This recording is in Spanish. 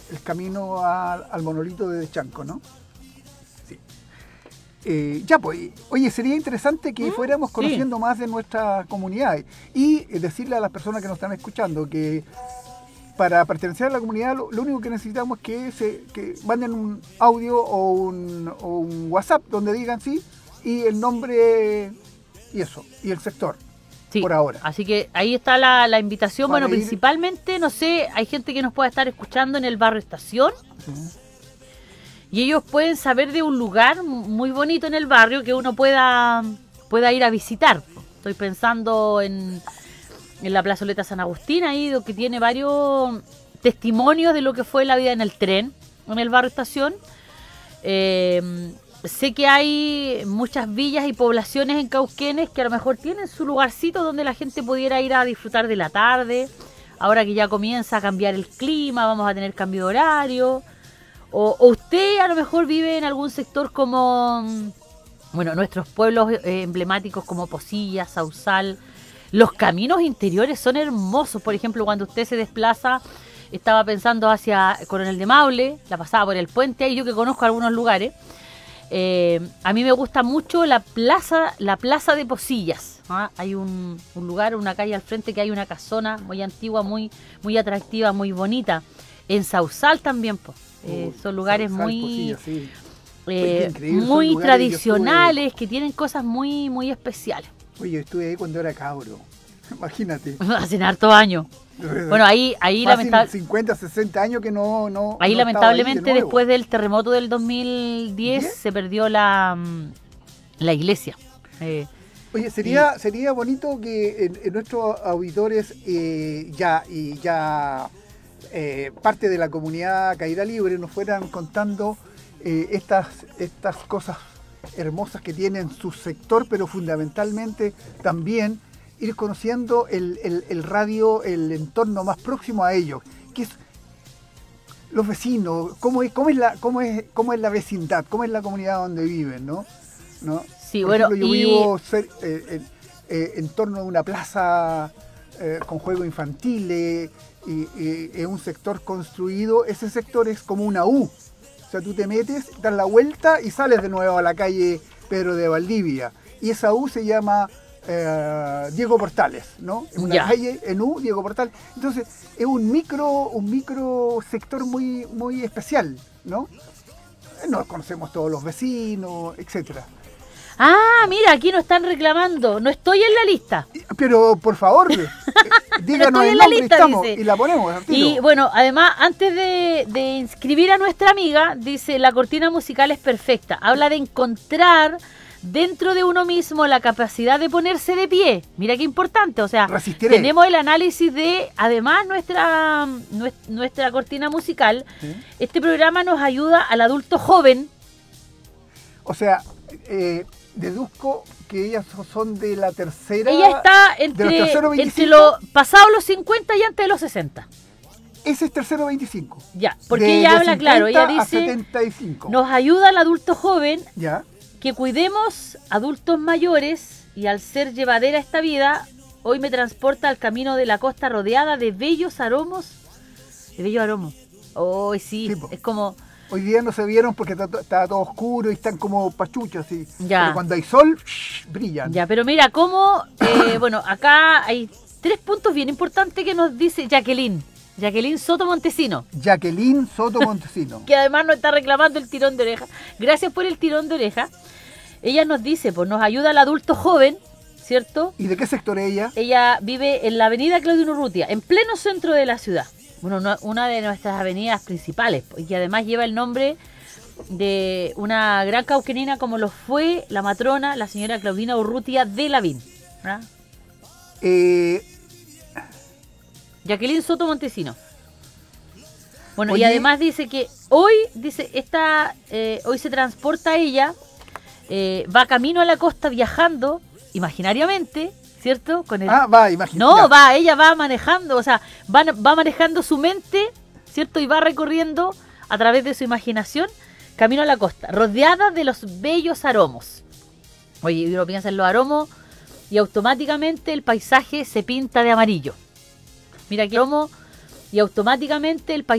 el camino al monolito de Chanco, ¿no? Sí. Ya, pues, oye, sería interesante que fuéramos conociendo más de nuestra comunidad y decirle a las personas que nos están escuchando que para pertenecer a la comunidad lo único que necesitamos es que manden un audio o un WhatsApp donde digan sí y el nombre y eso, y el sector. Sí, por ahora. Así que ahí está la invitación. Para bueno, principalmente, no sé, hay gente que nos pueda estar escuchando en el barrio Estación. Sí. Y ellos pueden saber de un lugar muy bonito en el barrio que uno pueda ir a visitar. Estoy pensando en la plazoleta San Agustín, ahí que tiene varios testimonios de lo que fue la vida en el tren, en el barrio Estación. Sé que hay muchas villas y poblaciones en Cauquenes que a lo mejor tienen su lugarcito donde la gente pudiera ir a disfrutar de la tarde. Ahora que ya comienza a cambiar el clima, vamos a tener cambio de horario. O usted a lo mejor vive en algún sector como, bueno, nuestros pueblos emblemáticos como Posillas, Sausal. Los caminos interiores son hermosos. Por ejemplo, cuando usted se desplaza, estaba pensando hacia Coronel de Maule, la pasaba por el puente, ahí yo que conozco algunos lugares. A mí me gusta mucho la plaza de Posillas. Hay un lugar, una calle al frente que hay una casona muy antigua, muy, muy atractiva, muy bonita. En Sausal también, son lugares Sausal, muy, Posillas, sí. Muy tradicionales, que tienen cosas muy, muy especiales. Oye, yo estuve ahí cuando era cabro, imagínate. Hace hartos años. Bueno, ahí lamentablemente 50, 60 años que no ahí no lamentablemente ahí después del terremoto del 2010 se perdió la iglesia. Oye, sería bonito que en nuestros auditores parte de la comunidad Caída Libre nos fueran contando estas cosas hermosas que tienen su sector, pero fundamentalmente también ir conociendo el radio, el entorno más próximo a ellos, que es los vecinos, cómo es la vecindad, cómo es la comunidad donde viven, ¿no? Sí, por ejemplo, yo vivo en torno a una plaza con juegos infantiles y es un sector construido. Ese sector es como una U. O sea, tú te metes, das la vuelta y sales de nuevo a la calle Pedro de Valdivia. Y esa U se llama Diego Portales, ¿no? Es una calle en U, Diego Portales. Entonces, es un micro sector muy, muy especial, ¿no? Nos conocemos todos los vecinos, etcétera. Ah, mira, aquí nos están reclamando. No estoy en la lista. Pero, por favor, díganos no el nombre lista, y la ponemos. Y bueno, además, antes de inscribir a nuestra amiga, dice, la cortina musical es perfecta. Habla de encontrar dentro de uno mismo la capacidad de ponerse de pie. Mira qué importante. O sea, resistiré. Tenemos el análisis de, además, nuestra cortina musical. ¿Sí? Este programa nos ayuda al adulto joven. O sea, deduzco que ellas son de la tercera. Ella está entre los pasados los 50 y antes de los 60. Ese es tercero 25. Ya, porque ella habla claro, ella dice, 75. Nos ayuda al adulto joven, ya, que cuidemos adultos mayores y al ser llevadera esta vida, hoy me transporta al camino de la costa rodeada de bellos aromos. Oh, sí, es como... Hoy día no se vieron porque está todo oscuro y están como pachuchos, ¿sí? Pero cuando hay sol, brillan. Ya, pero mira, cómo, bueno, acá hay 3 puntos bien importantes que nos dice Jacqueline Soto Montesino. Jacqueline Soto Montesino. Que además nos está reclamando el tirón de oreja. Gracias por el tirón de oreja. Ella nos dice, pues nos ayuda al adulto joven, ¿cierto? ¿Y de qué sector es ella? Ella vive en la avenida Claudio Urrutia, en pleno centro de la ciudad. Bueno, una de nuestras avenidas principales, y que además lleva el nombre de una gran cauquenina como lo fue la matrona, la señora Claudina Urrutia de Lavín. Jacqueline Soto Montesino. Bueno, oye, y además dice que hoy se transporta ella, va camino a la costa viajando imaginariamente, ¿cierto? Con el... ella va manejando, o sea, va manejando su mente, ¿cierto? Y va recorriendo a través de su imaginación camino a la costa, rodeada de los bellos aromos. Oye, uno piensa en los aromos y automáticamente el paisaje se pinta de amarillo. Mira que aromo y automáticamente el paisaje